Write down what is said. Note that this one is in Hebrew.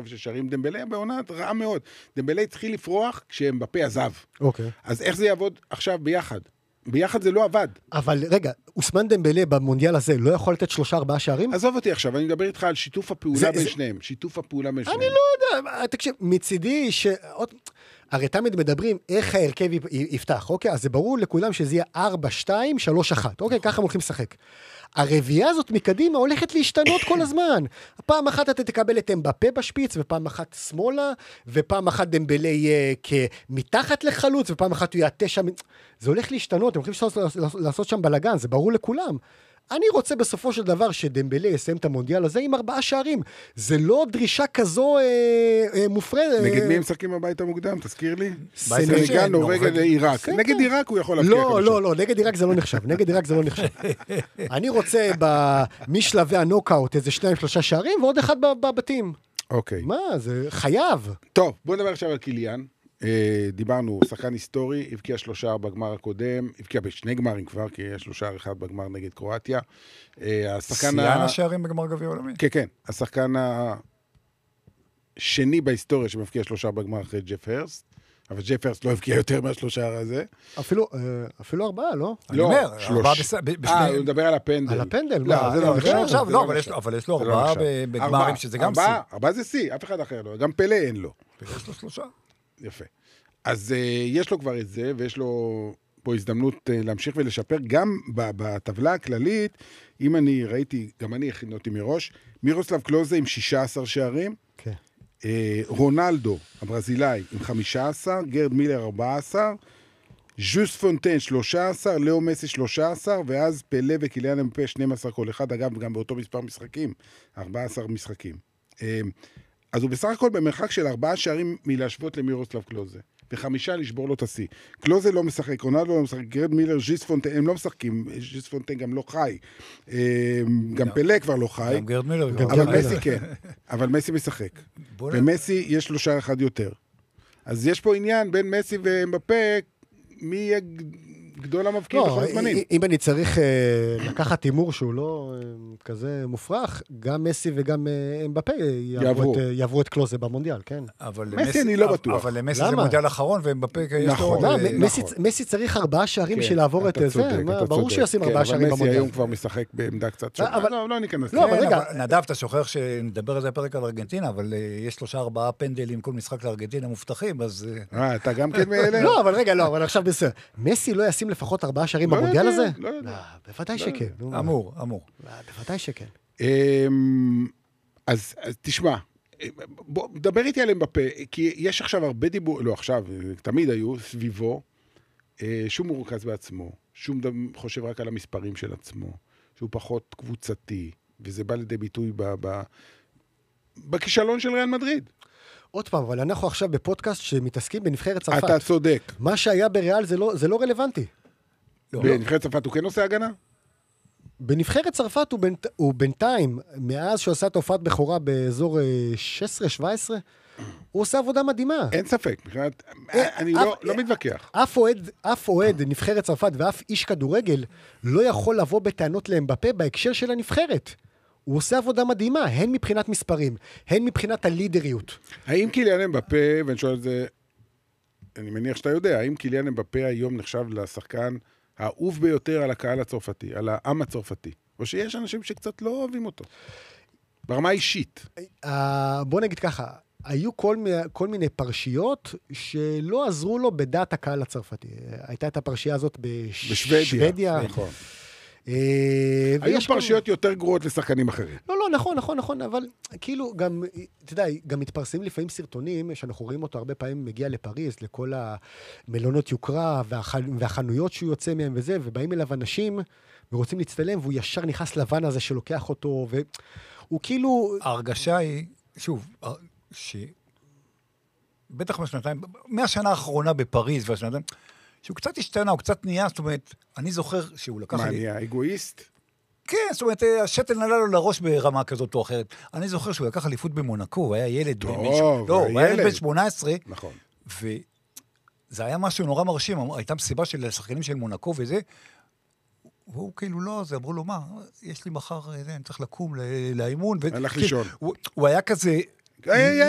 ששרים. דמבלה בעונה רעה מאוד. דמבלה התחיל לפרוח כשאמבפה עזב. אוקיי. אז איך זה יעבוד עכשיו ביחד? ביחד זה לא עבד. אבל רגע, אוסמן דמבלה במונדיאל הזה לא יכול לתת 3-4 שערים? עזוב אותי עכשיו, אני מדבר איתך על שיתוף הפעולה בין שניהם. שיתוף הפעולה בין שניהם. אני לא יודע, תקשיב, מצידי הרי תמיד מדברים איך ההרכב יפתח, אוקיי? אז זה ברור לכולם שזה יהיה 4-2-3-1, אוקיי? ככה הם הולכים לשחק. הרביעייה הזאת מקדימה הולכת להשתנות כל הזמן. פעם אחת אתה תקבל את אמבפה בשפיץ, ופעם אחת שמאלה, ופעם אחת דמבלה יהיה מתחת לחלוץ, ופעם אחת הוא יהיה 9... זה הולך להשתנות, הם הולכים לעשות שם בלגן, זה ברור לכולם. אני רוצה בסופו של דבר שדמבלה יסיים את המונדיאל הזה עם 4 שערים. זה לא דרישה כזו מופרדת. נגד מי הם משחקים הביתה מוקדם? תזכיר לי. סנגל, נורווגיה, עיראק. נגד עיראק הוא יכול להבקיע. לא, נגד עיראק זה לא נחשב. נגד עיראק זה לא נחשב. אני רוצה משלבי הנוקאוט איזה 2-3 שערים, ועוד אחד בבתים. אוקיי. מה, זה חייב. טוב, בוא נדבר עכשיו על קיליאן. דיברנו, שחקן היסטורי, הבקיע 3 בגמר הקודם, הבקיע בשני גמרים כבר, כי יש 3-1 בגמר נגד קרואטיה. שיאן השערים בגמר גביע עולמי. כן, כן. השחקן השני בהיסטוריה שמבקיע 3 בגמר אחרי ג'ף הרסט, אבל ג'ף הרסט לא הבקיע יותר מה3 הזה. אפילו 4, לא? אני אומר, 4 הוא מדבר על הפנדל. על הפנדל? לא, זה לא נחשב. אבל יש לו 4 בגמרים, שזה גם סי. 4 זה סי, אף אחד אחר לא. גם פלא אין לו. יש לו 3. יפה. אז יש לו כבר את זה, ויש לו פה הזדמנות להמשיך ולשפר, גם בטבלה הכללית, אם אני ראיתי, גם אני הכינותי מראש, מירוסלב קלוזה עם 16 שערים, כן. רונלדו, הברזילאי, עם 15, גרד מילר 14, ז'וס פונטן 13, לאו מסי 13, ואז פלא וקיליאן אמבפה 12 כל אחד, אגב, גם באותו מספר משחקים, 14 משחקים. אז הוא בסך הכל במרחק של 4 שערים מלהשוות למירוסלב קלוזה. ו5 לשבור לו את השיא. קלוזה לא משחק, רונלדו לא משחק, גרד מילר, ז'יס פונטן, הם לא משחקים, ז'יס פונטן גם לא חי. גם פלא כבר לא חי. גם גרד מילר. אבל מסי כן. אבל מסי משחק. ומסי יש לו שער אחד יותר. אז יש פה עניין בין מסי ואמבפה, מי יהיה גדול המבקיע בכל הזמנים. אם אני צריך לקחת אימור שהוא לא כזה מופרך, גם מסי וגם אמבפה יעברו את קלוזה במונדיאל, כן? מסי אני לא בטוח. אבל למסי זה מונדיאל אחרון, ואמבפה יש לו... מסי צריך 4 שערים בשביל לעבור את זה. ברור שישים 4 שערים במונדיאל. אבל מסי היום כבר משחק בעמדה קצת שונה. לא ניכנס. נדב, אתה שוכח שנדבר על זה פרק על ארגנטינה, אבל יש 3-4 פנדלים כל משחק לארגנטינה מובטחים, אז... אתה גם כן מאלה? לא, אבל רגע, לא, אבל עכשיו בסדר. מסי לא ישים לפחות 4 שערים במונדיאל הזה? לא יודע. בוודאי שכן. אמור. בוודאי שכן. אז תשמע, בוא, דבר איתי על אמבפה, כי יש עכשיו הרבה דיבור, לא עכשיו, תמיד היו סביבו, שהוא מורכז בעצמו, שהוא חושב רק על המספרים של עצמו, שהוא פחות קבוצתי, וזה בא לידי ביטוי בכישלון של ריאל מדריד. עוד פעם, אבל אנחנו עכשיו בפודקאסט שמתעסקים בנבחרת צרפת. אתה צודק. מה שהיה בריאל זה לא רלוונטי. בנבחרת צרפת הוא כן עושה הגנה? בנבחרת צרפת הוא בינתיים, מאז שהוא עשה תופעת בכורה באזור 16-17, הוא עושה עבודה מדהימה. אין ספק, אני לא מתווכח. אף אוהד נבחרת צרפת ואף איש כדורגל לא יכול לבוא בטענות לאמבפה בהקשר של הנבחרת. הוא עושה עבודה מדהימה, הן מבחינת מספרים, הן מבחינת הלידריות. האם קיליאן אמבפה, ואני שואל את זה, אני מניח שאתה יודע, האם קיליאן אמבפה היום נחשב לשחקן האהוב ביותר על הקהל הצרפתי, על העם הצרפתי, או שיש אנשים שקצת לא אוהבים אותו, ברמה אישית? בוא נגיד ככה, היו כל מיני פרשיות שלא עזרו לו בדעת הקהל הצרפתי. הייתה את הפרשייה הזאת בשוודיה. נכון. היו פרשיות יותר גרועות לשחקנים אחרים. לא, נכון, אבל כאילו גם, אתה יודע, גם מתפרסמים לפעמים סרטונים, שאנחנו רואים אותו הרבה פעמים מגיע לפריז, לכל המלונות יוקרה והחנויות שהוא יוצא מהם וזה, ובאים אליו אנשים ורוצים להצטלם, והוא ישר נכנס לבן הזה שלוקח אותו, והוא כאילו... ההרגשה היא, שוב, בטח מהשנה האחרונה בפריז והשנתיים, שהוא קצת השתנה, הוא קצת נהיה, זאת אומרת, אני זוכר שהוא לקח... מה, נהיה אגואיסט? כן, זאת אומרת, השתל נעלה לו לראש ברמה כזאת או אחרת. אני זוכר שהוא לקח אליפות במונקו, הוא היה ילד... טוב, הוא היה ילד בן 18. נכון. וזה היה משהו נורא מרשים, הייתה מסיבה של שחקנים של מונקו וזה, והוא כאילו לא, זה אמרו לו, מה, יש לי מחר, אני צריך לקום לאימון. הלך לישון. הוא היה כזה...